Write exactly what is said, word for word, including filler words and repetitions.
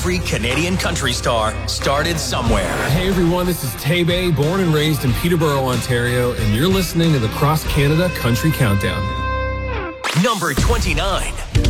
every Canadian country star started somewhere. Hey everyone, this is Taybay, born and raised in Peterborough, Ontario, and you're listening to the Cross Canada Country Countdown. Number twenty-nine.